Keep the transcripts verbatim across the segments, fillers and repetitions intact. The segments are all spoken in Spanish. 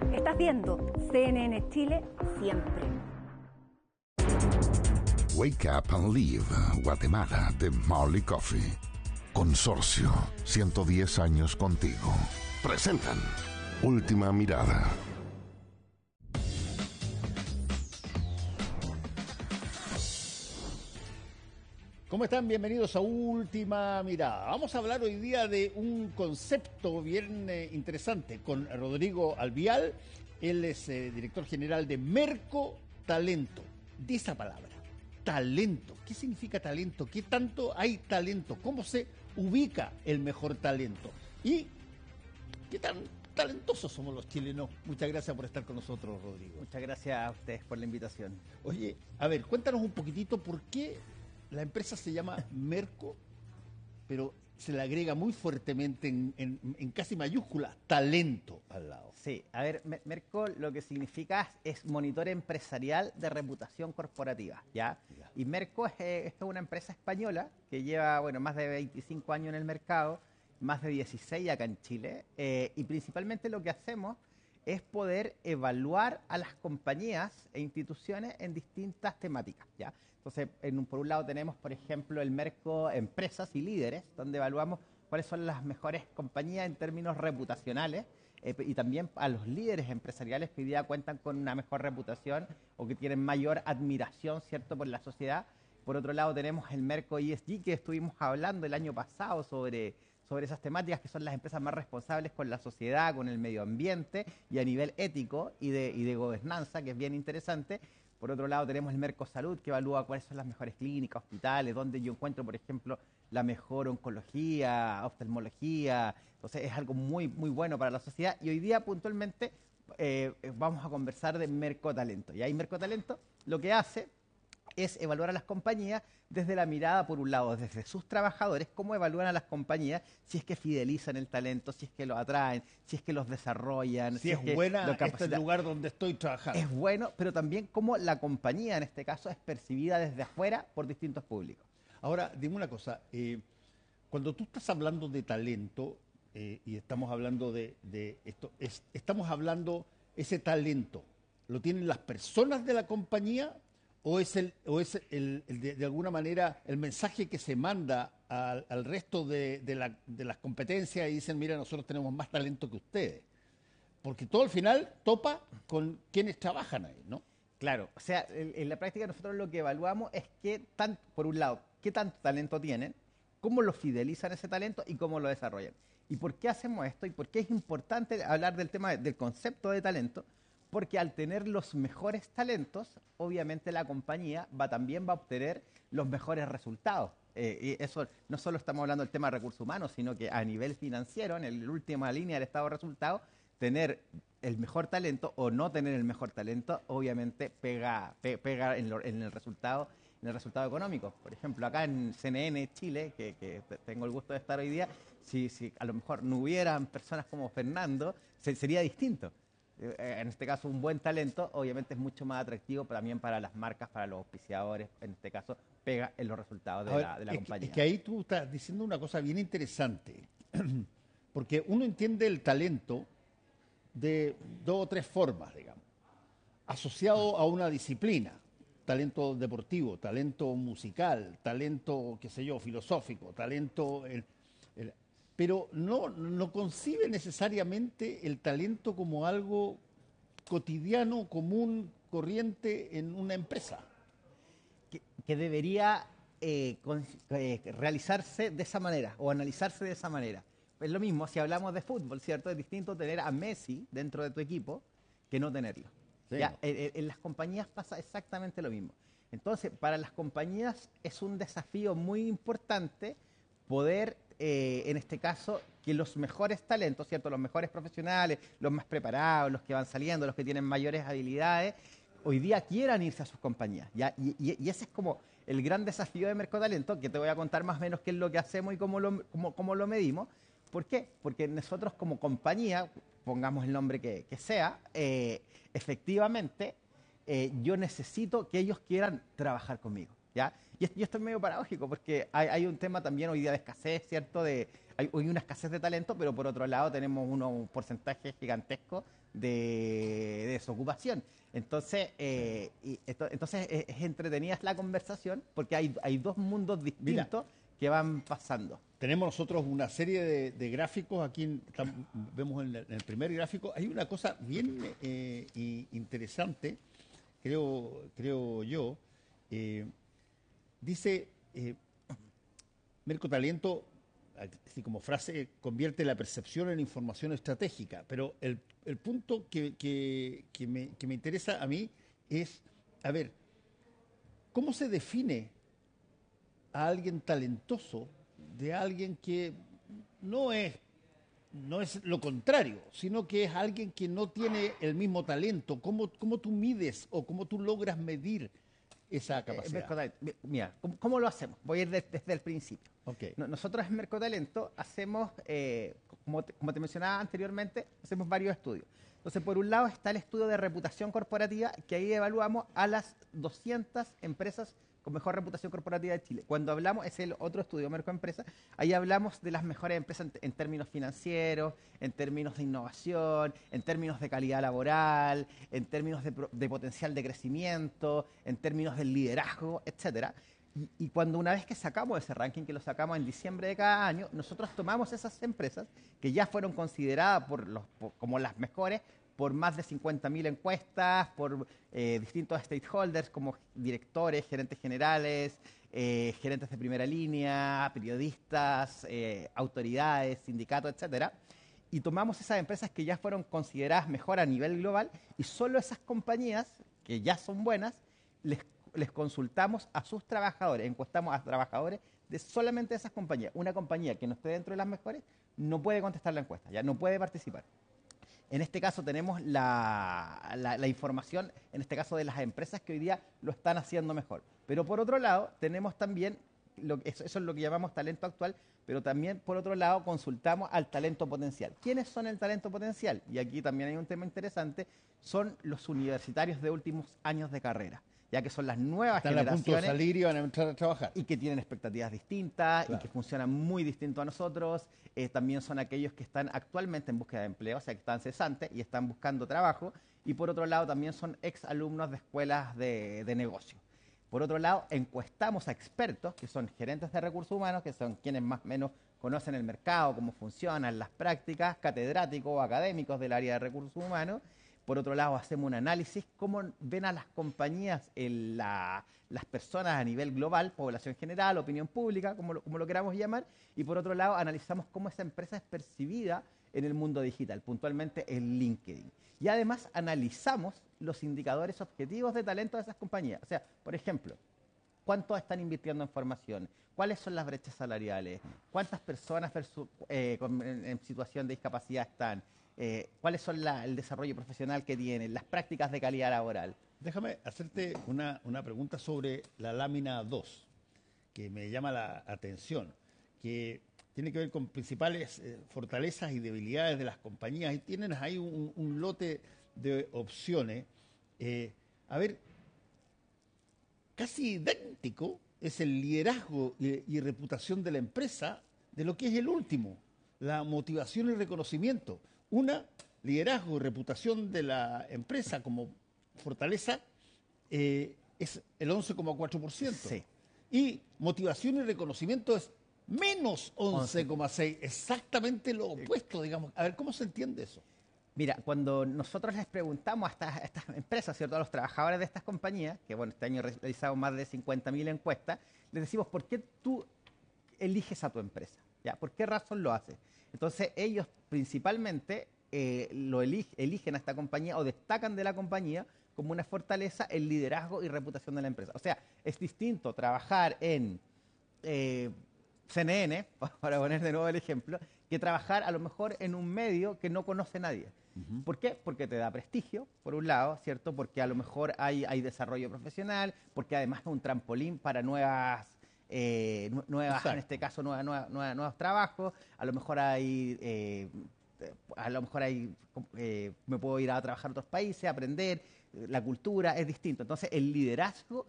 Estás viendo C N N Chile siempre. Wake Up and Live, Guatemala, de Marley Coffee. Consorcio, ciento diez años contigo. Presentan Última Mirada. ¿Cómo están? Bienvenidos a Última Mirada. Vamos a hablar hoy día de un concepto bien eh, interesante con Rodrigo Albial. Él es eh, director general de Merco Talento. De esa palabra, talento. ¿Qué significa talento? ¿Qué tanto hay talento? ¿Cómo se ubica el mejor talento? ¿Y qué tan talentosos somos los chilenos? Muchas gracias por estar con nosotros, Rodrigo. Muchas gracias a ustedes por la invitación. Oye, a ver, cuéntanos un poquitito por qué la empresa se llama Merco, pero se le agrega muy fuertemente en, en, en casi mayúscula talento al lado. Sí, a ver, Merco lo que significa es monitor empresarial de reputación corporativa, ¿ya? ya. Y Merco es, es una empresa española que lleva, bueno, más de veinticinco años en el mercado, más de dieciséis acá en Chile, eh, y principalmente lo que hacemos es poder evaluar a las compañías e instituciones en distintas temáticas, ¿ya? Entonces, en un, por un lado tenemos, por ejemplo, el Merco Empresas y Líderes, donde evaluamos cuáles son las mejores compañías en términos reputacionales eh, y también a los líderes empresariales que hoy día cuentan con una mejor reputación o que tienen mayor admiración, ¿cierto?, por la sociedad. Por otro lado tenemos el Merco E S G, que estuvimos hablando el año pasado sobre... sobre esas temáticas que son las empresas más responsables con la sociedad, con el medio ambiente y a nivel ético y de, y de gobernanza, que es bien interesante. Por otro lado tenemos el Merco Salud, que evalúa cuáles son las mejores clínicas, hospitales, donde yo encuentro, por ejemplo, la mejor oncología, oftalmología. Entonces es algo muy, muy bueno para la sociedad. Y hoy día puntualmente eh, vamos a conversar de Merco Talento. Y ahí Merco Talento lo que hace es evaluar a las compañías desde la mirada, por un lado, desde sus trabajadores, cómo evalúan a las compañías, si es que fidelizan el talento, si es que lo atraen, si es que los desarrollan. Si, si es, es que buena este es el lugar donde estoy trabajando. Es bueno, pero también cómo la compañía, en este caso, es percibida desde afuera por distintos públicos. Ahora, dime una cosa, eh, cuando tú estás hablando de talento, eh, y estamos hablando de, de esto, es, estamos hablando, ese talento, ¿lo tienen las personas de la compañía? ¿O es, el, o es el, el de, de alguna manera el mensaje que se manda al, al resto de, de, la, de las competencias y dicen, mira, nosotros tenemos más talento que ustedes? Porque todo al final topa con quienes trabajan ahí, ¿no? Claro, o sea, en, en la práctica nosotros lo que evaluamos es que, tan, por un lado, qué tanto talento tienen, cómo lo fidelizan ese talento y cómo lo desarrollan. ¿Y por qué hacemos esto? ¿Y por qué es importante hablar del tema del concepto de talento? Porque al tener los mejores talentos, obviamente la compañía va, también va a obtener los mejores resultados. Eh, y eso no solo estamos hablando del tema de recursos humanos, sino que a nivel financiero, en la última línea del estado de resultados, tener el mejor talento o no tener el mejor talento, obviamente pega, pe, pega en, lo, en el resultado en el resultado económico. Por ejemplo, acá en C N N Chile, que, que tengo el gusto de estar hoy día, si, si a lo mejor no hubieran personas como Fernando, se, sería distinto. En este caso, un buen talento, obviamente es mucho más atractivo también para las marcas, para los auspiciadores, en este caso, pega en los resultados de, ver, la, de la es compañía. Que, es que ahí tú estás diciendo una cosa bien interesante, porque uno entiende el talento de dos o tres formas, digamos, asociado a una disciplina, talento deportivo, talento musical, talento, qué sé yo, filosófico, talento... El, el, pero no, no concibe necesariamente el talento como algo cotidiano, común, corriente en una empresa. Que, que debería eh, con, eh, realizarse de esa manera o analizarse de esa manera. Es lo mismo si hablamos de fútbol, ¿cierto? Es distinto tener a Messi dentro de tu equipo que no tenerlo. Sí, ¿ya? No. En, en las compañías pasa exactamente lo mismo. Entonces, para las compañías es un desafío muy importante poder... Eh, en este caso, que los mejores talentos, ¿cierto? Los mejores profesionales, los más preparados, los que van saliendo, los que tienen mayores habilidades, hoy día quieran irse a sus compañías, ¿ya? Y, y, y ese es como el gran desafío de Merco Talento, que te voy a contar más o menos qué es lo que hacemos y cómo lo, cómo, cómo lo medimos. ¿Por qué? Porque nosotros como compañía, pongamos el nombre que, que sea, eh, efectivamente, eh, yo necesito que ellos quieran trabajar conmigo. ¿ya? Y, es- y esto es medio paradójico porque hay, hay un tema también hoy día de escasez, ¿cierto? De, hay hoy una escasez de talento, pero por otro lado tenemos uno- un porcentaje gigantesco de, de desocupación. Entonces, eh, y esto- entonces es, es entretenida la conversación porque hay, hay dos mundos distintos que van pasando. Tenemos nosotros una serie de, de gráficos, aquí en- tam- vemos en el, en el primer gráfico, hay una cosa bien eh, i- interesante, creo, creo yo, eh, dice, eh, Mercotalento, así como frase, convierte la percepción en información estratégica, pero el, el punto que, que- que me, que me interesa a mí es, a ver, ¿cómo se define a alguien talentoso de alguien que no es, no es lo contrario, sino que es alguien que no tiene el mismo talento? ¿Cómo, cómo tú mides o cómo tú logras medir esa Eh, capacidad? Mercotalento, mi- mira, ¿cómo, cómo lo hacemos? Voy a ir de- desde el principio. Ok. No- Nosotros en Mercotalento hacemos, eh, como, te, como te mencionaba anteriormente, hacemos varios estudios. Entonces, por un lado está el estudio de reputación corporativa, que ahí evaluamos a las doscientas empresas con mejor reputación corporativa de Chile. Cuando hablamos, es el otro estudio, Mercoempresa, ahí hablamos de las mejores empresas en, en términos financieros, en términos de innovación, en términos de calidad laboral, en términos de, pro- de potencial de crecimiento, en términos del liderazgo, etcétera. Y, y cuando una vez que sacamos ese ranking, que lo sacamos en diciembre de cada año, nosotros tomamos esas empresas que ya fueron consideradas por los, por- como las mejores por más de cincuenta mil encuestas, por eh, distintos stakeholders como directores, gerentes generales, eh, gerentes de primera línea, periodistas, eh, autoridades, sindicatos, etcétera. Y tomamos esas empresas que ya fueron consideradas mejor a nivel global y solo esas compañías que ya son buenas les, les consultamos a sus trabajadores, encuestamos a trabajadores de solamente esas compañías. Una compañía que no esté dentro de las mejores no puede contestar la encuesta, ya no puede participar. En este caso tenemos la, la- la información, en este caso de las empresas que hoy día lo están haciendo mejor. Pero por otro lado, tenemos también, lo, eso, eso es lo que llamamos talento actual, pero también por otro lado consultamos al talento potencial. ¿Quiénes son el talento potencial? Y aquí también hay un tema interesante, son los universitarios de últimos años de carrera, ya que son las nuevas Están a punto de generaciones salir y van a entrar a trabajar. y que tienen expectativas distintas Claro. y que funcionan muy distinto a nosotros. Eh, también son aquellos que están actualmente en búsqueda de empleo, o sea, que están cesantes y están buscando trabajo. Y por otro lado, también son ex alumnos de escuelas de, de negocio. Por otro lado, encuestamos a expertos, que son gerentes de recursos humanos, que son quienes más o menos conocen el mercado, cómo funcionan las prácticas, catedráticos o académicos del área de recursos humanos. Por otro lado, hacemos un análisis, cómo ven a las compañías, en la- las personas a nivel global, población general, opinión pública, como lo, como lo queramos llamar. Y por otro lado, analizamos cómo esa empresa es percibida en el mundo digital, puntualmente en LinkedIn. Y además analizamos los indicadores objetivos de talento de esas compañías. O sea, por ejemplo, ¿cuánto están invirtiendo en formación? ¿Cuáles son las brechas salariales? ¿Cuántas personas versus, eh, con- en, en situación de discapacidad están? Eh, ¿Cuáles son la- el desarrollo profesional que tienen? ¿Las prácticas de calidad laboral? Déjame hacerte una, una pregunta sobre la lámina dos, que me llama la atención, que tiene que ver con principales eh, fortalezas y debilidades de las compañías. Y tienen ahí un, un lote de opciones. Eh, a ver, casi idéntico es el liderazgo y, y reputación de la empresa de lo que es el último, la motivación y reconocimiento. Una, liderazgo y reputación de la empresa como fortaleza eh, es el once coma cuatro por ciento. Sí. Y motivación y reconocimiento es menos once coma seis por ciento, exactamente lo opuesto, digamos. A ver, ¿cómo se entiende eso? Mira, cuando nosotros les preguntamos a estas, a estas empresas, ¿cierto? A los trabajadores de estas compañías, que bueno, este año realizamos más de cincuenta mil encuestas, les decimos, ¿por qué tú eliges a tu empresa? ¿Ya? ¿Por qué razón lo haces? Entonces, ellos principalmente eh, lo elige- eligen a esta compañía o destacan de la compañía como una fortaleza el liderazgo y reputación de la empresa. O sea, es distinto trabajar en eh, C N N, para poner de nuevo el ejemplo, que trabajar a lo mejor en un medio que no conoce nadie. Uh-huh. ¿Por qué? Porque te da prestigio, por un lado, ¿cierto? Porque a lo mejor hay, hay desarrollo profesional, porque además es un trampolín para nuevas, eh, nu- nuevas Exacto. en este caso, nueva- nueva- nueva- nuevos trabajos. A lo mejor hay... eh, a lo mejor hay, eh, me puedo ir a trabajar a otros países, aprender, eh, la cultura es distinto. Entonces, el liderazgo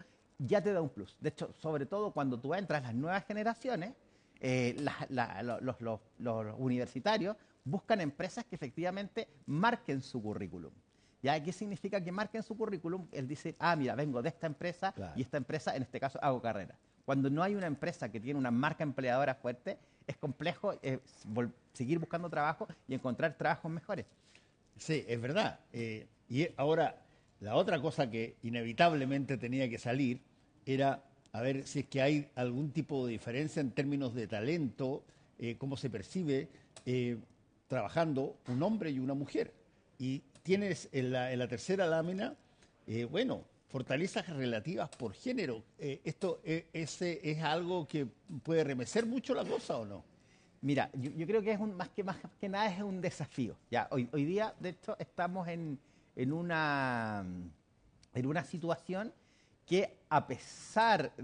ya te da un plus. De hecho, sobre todo cuando tú entras, las nuevas generaciones, eh, la- la- lo- los, los- los universitarios buscan empresas que efectivamente marquen su currículum. ¿Ya? ¿Qué significa que marquen su currículum? Él dice, ah, mira, vengo de esta empresa Claro. y esta empresa, en este caso, hago carrera. Cuando no hay una empresa que tiene una marca empleadora fuerte, es complejo eh, vol- seguir buscando trabajo y encontrar trabajos mejores. Sí, es verdad. Eh, y ahora, la otra cosa que inevitablemente tenía que salir era a ver si es que hay algún tipo de diferencia en términos de talento, eh, cómo se percibe eh, trabajando un hombre y una mujer. Y tienes en la, en la tercera lámina, eh, bueno, fortalezas relativas por género. Eh, ¿Esto eh, ese es algo que puede remecer mucho la cosa o no? Mira, yo, yo creo que es un, más que más que nada es un desafío. Ya, hoy, hoy día, de hecho, estamos en, en una en una situación que a pesar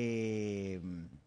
de,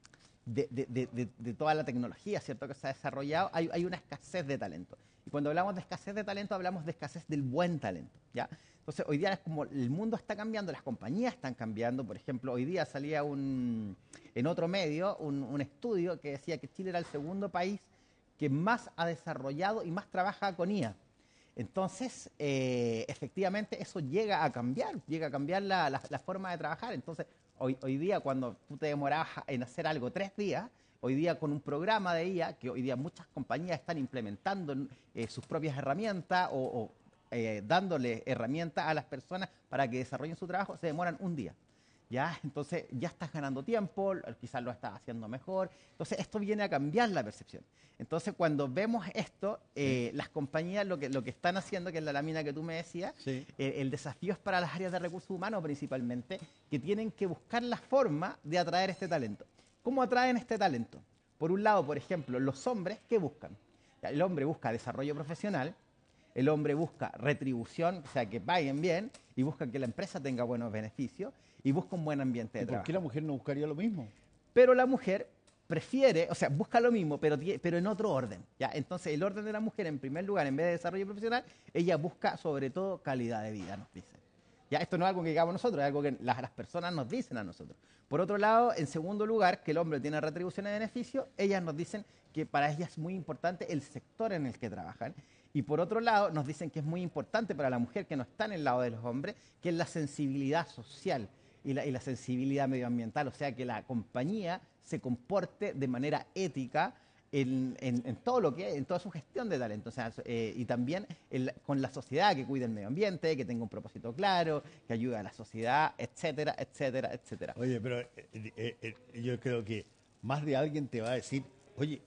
de, de- de- de- de toda la tecnología, ¿cierto?, que se ha desarrollado, hay, hay una escasez de talento. Y cuando hablamos de escasez de talento, hablamos de escasez del buen talento, ¿ya? Entonces, hoy día es como el mundo está cambiando, las compañías están cambiando. Por ejemplo, hoy día salía un, en otro medio un, un estudio que decía que Chile era el segundo país que más ha desarrollado y más trabaja con I A. Entonces, eh, efectivamente, eso llega a cambiar, llega a cambiar la, la- la forma de trabajar. Entonces, hoy, hoy día, cuando tú te demorabas en hacer algo tres días, hoy día con un programa de I A, que hoy día muchas compañías están implementando eh, sus propias herramientas o, o, eh, dándole herramientas a las personas para que desarrollen su trabajo, se demoran un día. ¿Ya? Entonces ya estás ganando tiempo, quizás lo estás haciendo mejor. Entonces esto viene a cambiar la percepción. Entonces cuando vemos esto, eh, las compañías lo que, lo que están haciendo, que es la lámina que tú me decías, Sí. eh, el desafío es para las áreas de recursos humanos principalmente, que tienen que buscar la forma de atraer este talento. ¿Cómo atraen este talento? Por un lado, por ejemplo, los hombres, ¿qué buscan? Ya, el hombre busca desarrollo profesional, el hombre busca retribución, o sea, que paguen bien, y busca que la empresa tenga buenos beneficios, y busca un buen ambiente de ¿Y por trabajo. qué la mujer no buscaría lo mismo? Pero la mujer prefiere, o sea, busca lo mismo, pero, tie- pero en otro orden. ¿Ya? Entonces, el orden de la mujer, en primer lugar, en vez de desarrollo profesional, ella busca sobre todo calidad de vida, nos dice. ¿Ya? Esto no es algo que digamos nosotros, es algo que las, las personas nos dicen a nosotros. Por otro lado, en segundo lugar, que el hombre tiene retribución y beneficio, ellas nos dicen que para ellas es muy importante el sector en el que trabajan. Y por otro lado, nos dicen que es muy importante para la mujer, que no está en el lado de los hombres, que es la sensibilidad social y la, y la sensibilidad medioambiental, o sea, que la compañía se comporte de manera ética en, en- en todo lo que en toda su gestión de talento, o sea, eh, y también el- con la sociedad, que cuide el medio ambiente, que tenga un propósito claro, que ayude a la sociedad, etcétera, etcétera, etcétera. Oye, pero eh, eh, eh, yo creo que más de alguien te va a decir, oye,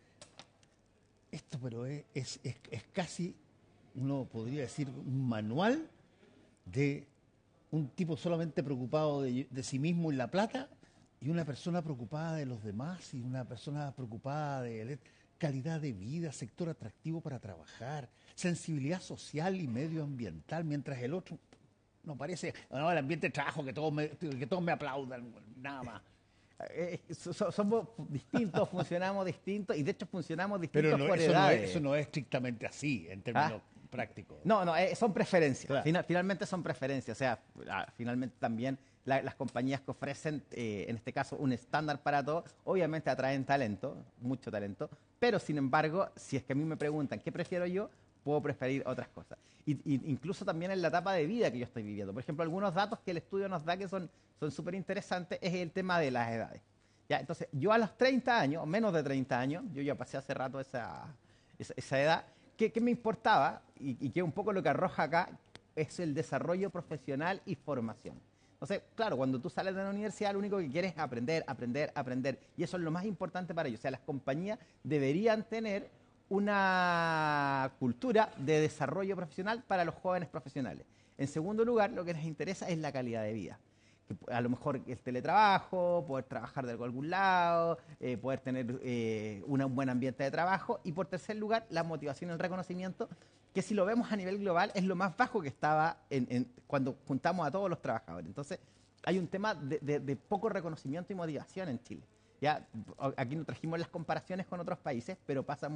esto pero es, es, es- es casi, uno podría decir, un manual de un tipo solamente preocupado de, de sí mismo y la plata y una persona preocupada de los demás y una persona preocupada de la calidad de vida, sector atractivo para trabajar, sensibilidad social y medioambiental, mientras el otro no parece, no, el ambiente de trabajo, que todos me, que todos me aplaudan, nada más. Eh, so- so- somos distintos, funcionamos distintos y de hecho funcionamos distintos Pero no, por eso, no es, edades. eso no es estrictamente así en términos prácticos. No, no, eh, son preferencias. Claro. Final- finalmente son preferencias. O sea, ah, finalmente también la- las compañías que ofrecen, eh, en este caso, un estándar para todo, obviamente atraen talento, mucho talento, pero sin embargo, si es que a mí me preguntan qué prefiero yo, puedo preferir otras cosas. Y, y incluso también en la etapa de vida que yo estoy viviendo. Por ejemplo, algunos datos que el estudio nos da que son son súper interesantes es el tema de las edades. ¿Ya? Entonces, yo a los treinta años, o menos de treinta años, yo ya pasé hace rato esa, esa, esa edad, ¿qué, qué me importaba? Y, y que un poco lo que arroja acá es el desarrollo profesional y formación. Entonces, claro, cuando tú sales de la universidad, lo único que quieres es aprender, aprender, aprender. Y eso es lo más importante para ellos. O sea, las compañías deberían tener una cultura de desarrollo profesional para los jóvenes profesionales. En segundo lugar, lo que les interesa es la calidad de vida. Que a lo mejor el teletrabajo, poder trabajar de algún lado, eh, poder tener eh, una- un buen ambiente de trabajo. Y por tercer lugar, la motivación y el reconocimiento, que si lo vemos a nivel global es lo más bajo que estaba en, en- cuando juntamos a todos los trabajadores. Entonces, hay un tema de, de- de poco reconocimiento y motivación en Chile. Ya, aquí nos trajimos las comparaciones con otros países, pero pasa mucho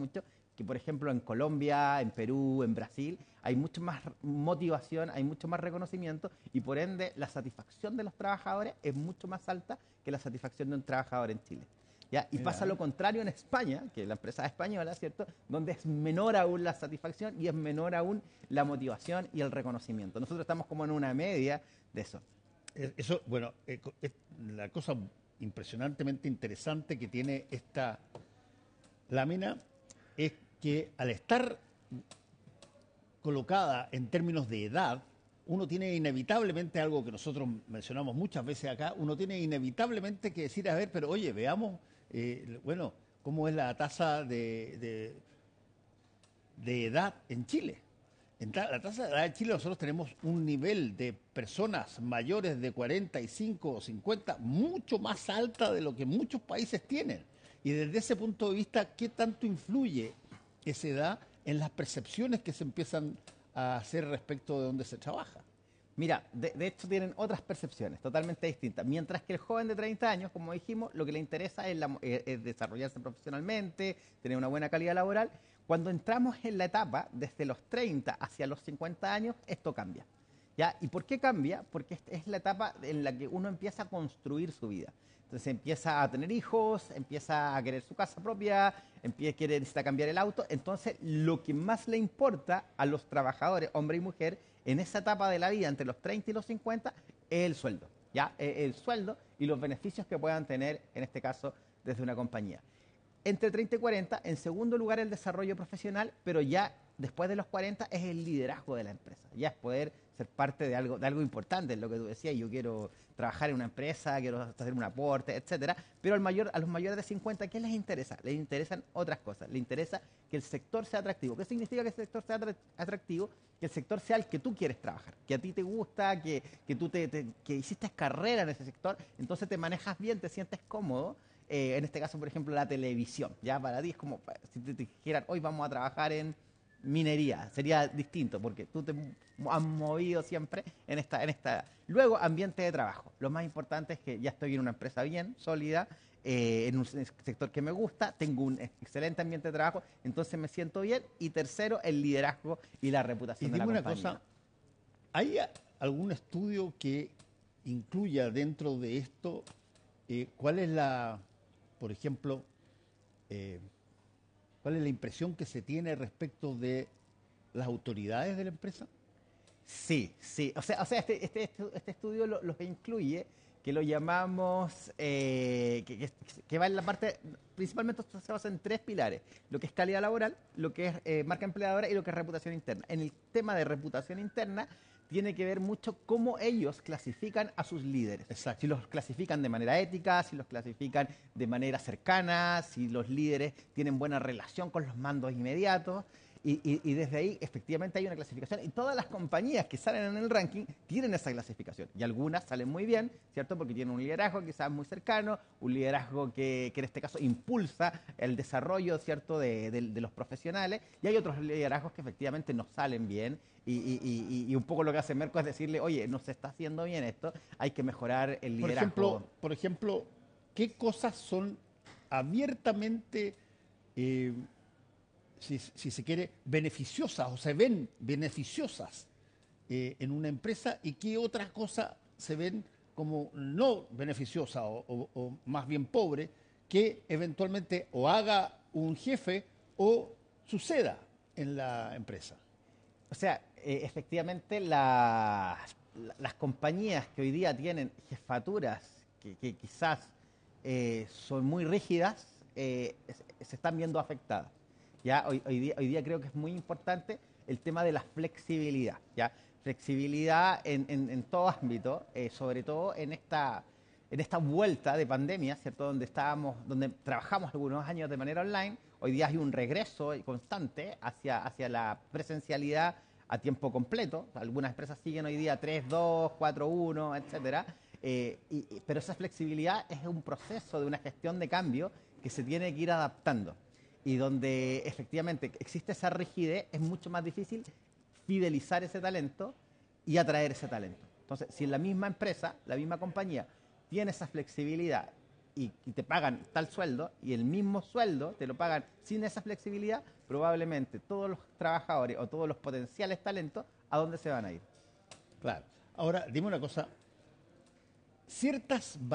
que, por ejemplo, en Colombia, en Perú, en Brasil, hay mucho más motivación, hay mucho más reconocimiento y, por ende, la satisfacción de los trabajadores es mucho más alta que la satisfacción de un trabajador en Chile. ¿Ya? Y Mira. pasa lo contrario en España, que es la empresa española, ¿cierto? Donde es menor aún la satisfacción y es menor aún la motivación y el reconocimiento. Nosotros estamos como en una media de eso. Eh, Eso, bueno, eh, co- es la cosa impresionantemente interesante que tiene esta lámina es que al estar colocada en términos de edad, uno tiene inevitablemente algo que nosotros mencionamos muchas veces acá, uno tiene inevitablemente que decir, a ver, pero oye, veamos, eh, bueno, cómo es la tasa de, de, de edad en Chile. En ta- la tasa de edad en Chile nosotros tenemos un nivel de personas mayores de cuarenta y cinco o cincuenta mucho más alta de lo que muchos países tienen. Y desde ese punto de vista, ¿qué tanto influye esa edad en las percepciones que se empiezan a hacer respecto de dónde se trabaja? Mira, de, de hecho tienen otras percepciones totalmente distintas. Mientras que el joven de treinta años, como dijimos, lo que le interesa es, la- es- es desarrollarse profesionalmente, tener una buena calidad laboral. Cuando entramos en la etapa desde los treinta hacia los cincuenta años, esto cambia. ¿Ya? ¿Y por qué cambia? Porque es- es la etapa en la que uno empieza a construir su vida. Entonces empieza a tener hijos, empieza a querer su casa propia, empieza a querer necesita cambiar el auto. Entonces, lo que más le importa a los trabajadores, hombre y mujer, en esa etapa de la vida, entre los treinta y los cincuenta, es el sueldo. ¿Ya? Eh, El sueldo y los beneficios que puedan tener, en este caso, desde una compañía. Entre treinta y cuarenta, en segundo lugar, el desarrollo profesional, pero ya después de los cuarenta es el liderazgo de la empresa. Ya es poder ser parte de algo, de algo importante, lo que tú decías, yo quiero trabajar en una empresa, quiero hacer un aporte, etcétera. Pero al mayor, a los mayores de cincuenta, ¿qué les interesa? Les interesan otras cosas. Les interesa que el sector sea atractivo. ¿Qué significa que el sector sea atra- atractivo? Que el sector sea el que tú quieres trabajar, que a ti te gusta, que, que tú te, te- que hiciste carrera en ese sector, entonces te manejas bien, te sientes cómodo. Eh, en este caso, por ejemplo, la televisión. Ya para ti es como pa- si te, te dijeran, hoy vamos a trabajar en minería. Sería distinto porque tú te mo- has movido siempre en esta, en esta. Luego, ambiente de trabajo. Lo más importante es que ya estoy en una empresa bien, sólida, eh, en un se- sector que me gusta, tengo un excelente ambiente de trabajo, entonces me siento bien. Y tercero, el liderazgo y la Y reputación de dime la una compañía. cosa, ¿hay a- algún estudio que incluya dentro de esto eh, cuál es la, por ejemplo, eh, cuál es la impresión que se tiene respecto de las autoridades de la empresa? Sí, sí. O sea, o sea este, este, estu- este estudio lo, lo que incluye, que lo llamamos, eh, que, que- que va en la parte, principalmente esto se basa en tres pilares, lo que es calidad laboral, lo que es eh, marca empleadora y lo que es reputación interna. En el tema de reputación interna, tiene que ver mucho cómo ellos clasifican a sus líderes. Exacto. Si los clasifican de manera ética, si los clasifican de manera cercana, si los líderes tienen buena relación con los mandos inmediatos. Y, y- y desde ahí, efectivamente, hay una clasificación. Y todas las compañías que salen en el ranking tienen esa clasificación. Y algunas salen muy bien, ¿cierto? Porque tienen un liderazgo quizás muy cercano, un liderazgo que, que en este caso impulsa el desarrollo, ¿cierto?, de, de- de los profesionales. Y hay otros liderazgos que efectivamente no salen bien. Y, y- y- y un poco lo que hace Merco es decirle, oye, no se está haciendo bien esto, hay que mejorar el Por liderazgo. ejemplo, por ejemplo, ¿qué cosas son abiertamente, eh, si, si se quiere, beneficiosas o se ven beneficiosas eh, en una empresa y qué otras cosas se ven como no beneficiosas o, o- o más bien pobres que eventualmente o haga un jefe o suceda en la empresa? O sea, eh, efectivamente la- la- las compañías que hoy día tienen jefaturas que, que quizás eh, son muy rígidas, eh, se, se están viendo afectadas. Ya hoy, hoy día, hoy día creo que es muy importante el tema de la flexibilidad. ¿Ya? Flexibilidad en, en- en todo ámbito, eh, sobre todo en esta, en esta vuelta de pandemia, ¿cierto? Donde estábamos, donde trabajamos algunos años de manera online, hoy día hay un regreso constante hacia, hacia la presencialidad a tiempo completo. Algunas empresas siguen hoy día tres dos, cuatro uno, etcétera. Eh, y- y- pero esa flexibilidad es un proceso de una gestión de cambio que se tiene que ir adaptando. Y donde efectivamente existe esa rigidez, es mucho más difícil fidelizar ese talento y atraer ese talento. Entonces, si en la misma empresa, la misma compañía, tiene esa flexibilidad y, y te pagan tal sueldo y el mismo sueldo te lo pagan sin esa flexibilidad, probablemente todos los trabajadores o todos los potenciales talentos, ¿a dónde se van a ir? Claro. Ahora, dime una cosa. Ciertas